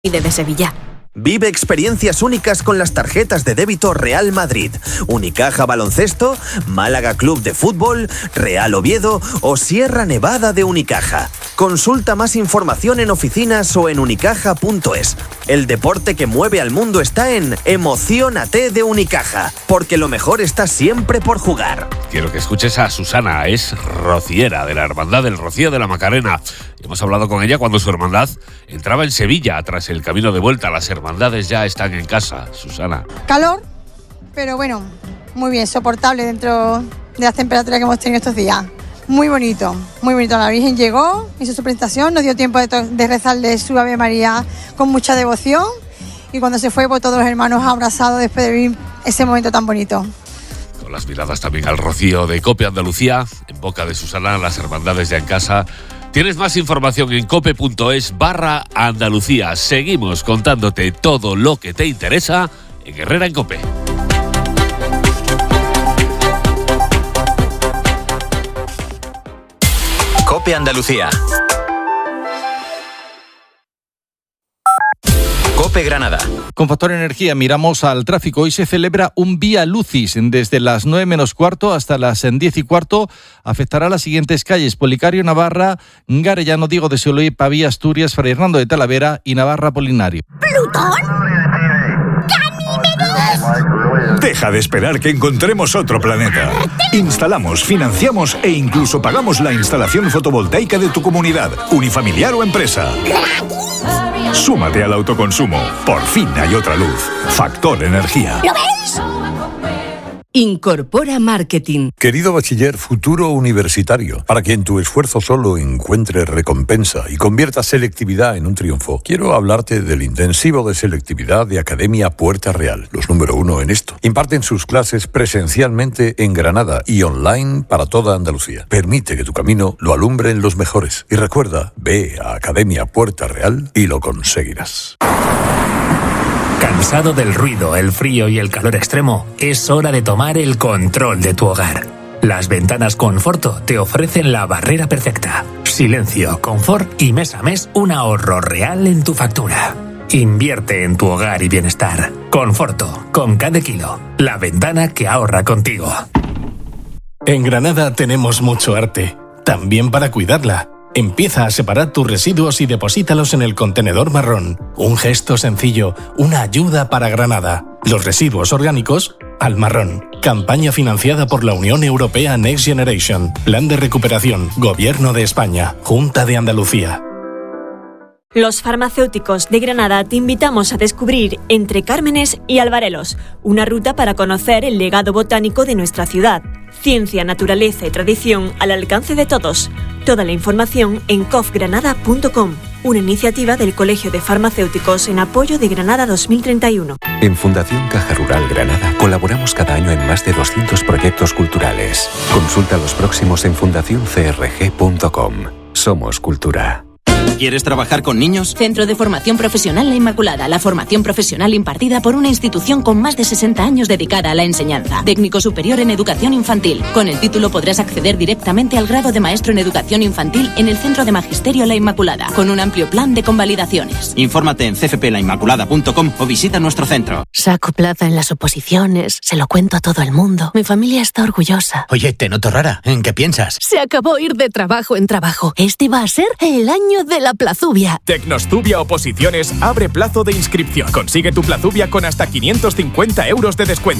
de Sevilla. Vive experiencias únicas con las tarjetas de débito Real Madrid, Unicaja Baloncesto, Málaga Club de Fútbol, Real Oviedo o Sierra Nevada de Unicaja. Consulta más información en oficinas o en unicaja.es. El deporte que mueve al mundo está en Emociónate de Unicaja, porque lo mejor está siempre por jugar. Quiero que escuches a Susana, es rociera de la Hermandad del Rocío de la Macarena. Hemos hablado con ella cuando su hermandad entraba en Sevilla tras el camino de vuelta. Las hermandades ya están en casa, Susana. Calor, pero bueno, muy bien, soportable dentro de las temperaturas que hemos tenido estos días. Muy bonito, muy bonito. La Virgen llegó, hizo su presentación, nos dio tiempo de rezarle su Ave María con mucha devoción y cuando se fue, pues todos los hermanos abrazados después de vivir ese momento tan bonito. Con las miradas también al Rocío de COPE Andalucía, en boca de Susana, las hermandades ya en casa. Tienes más información en cope.es/Andalucía. Seguimos contándote todo lo que te interesa en Herrera en COPE. COPE Andalucía. COPE Granada. Con Factor Energía miramos al tráfico. Hoy se celebra un Vía Lucis desde las 9 menos cuarto hasta las 10 y cuarto. Afectará a las siguientes calles: Policario, Navarra, Garellano, Diego de Soloy, Pavía, Asturias, Fray Hernando de Talavera y Navarra Polinario. ¿Plutón? Deja de esperar que encontremos otro planeta. Instalamos, financiamos e incluso pagamos la instalación fotovoltaica de tu comunidad, unifamiliar o empresa. Súmate al autoconsumo. Por fin hay otra luz. Factor Energía. ¿Lo ves? Incorpora Marketing. Querido bachiller futuro universitario, para que en tu esfuerzo solo encuentres recompensa y conviertas selectividad en un triunfo, quiero hablarte del intensivo de selectividad de Academia Puerta Real, los número 1 en esto. Imparten sus clases presencialmente en Granada y online para toda Andalucía. Permite que tu camino lo alumbren los mejores. Y recuerda, ve a Academia Puerta Real y lo conseguirás. ¿Cansado del ruido, el frío y el calor extremo? Es hora de tomar el control de tu hogar. Las ventanas Conforto te ofrecen la barrera perfecta. Silencio, confort y mes a mes un ahorro real en tu factura. Invierte en tu hogar y bienestar. Conforto, con cada kilo. La ventana que ahorra contigo. En Granada tenemos mucho arte, también para cuidarla. Empieza a separar tus residuos y deposítalos en el contenedor marrón. Un gesto sencillo, una ayuda para Granada. Los residuos orgánicos al marrón. Campaña financiada por la Unión Europea Next Generation. Plan de recuperación. Gobierno de España. Junta de Andalucía. Los farmacéuticos de Granada te invitamos a descubrir Entre Cármenes y Albarelos, una ruta para conocer el legado botánico de nuestra ciudad. Ciencia, naturaleza y tradición al alcance de todos. Toda la información en cofgranada.com, una iniciativa del Colegio de Farmacéuticos en apoyo de Granada 2031. En Fundación Caja Rural Granada colaboramos cada año en más de 200 proyectos culturales. Consulta los próximos en fundacioncrg.com. Somos cultura. ¿Quieres trabajar con niños? Centro de Formación Profesional La Inmaculada. La formación profesional impartida por una institución con más de 60 años dedicada a la enseñanza. Técnico superior en educación infantil. Con el título podrás acceder directamente al grado de maestro en educación infantil en el Centro de Magisterio La Inmaculada, con un amplio plan de convalidaciones. Infórmate en cfplainmaculada.com o visita nuestro centro. Saco plaza en las oposiciones, se lo cuento a todo el mundo. Mi familia está orgullosa. Oye, te noto rara. ¿En qué piensas? Se acabó ir de trabajo en trabajo. Este va a ser el año de la Plazubia. Tecnostubia Oposiciones abre plazo de inscripción. Consigue tu Plazubia con hasta 550 euros de descuento.